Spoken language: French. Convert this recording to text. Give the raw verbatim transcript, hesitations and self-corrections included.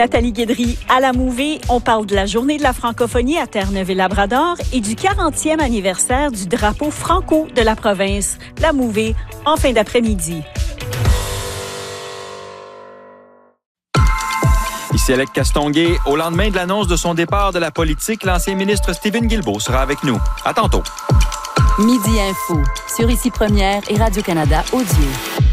Nathalie Guédry, à la Mouvée, on parle de la Journée de la francophonie à Terre-Neuve-et-Labrador et du quarantième anniversaire du drapeau franco de la province, la Mouvée, en fin d'après-midi. Ici Alec Castonguay. Au lendemain de l'annonce de son départ de la politique, l'ancien ministre Stephen Guilbeault sera avec nous. À tantôt. Midi Info, sur Ici Première et Radio-Canada Audio.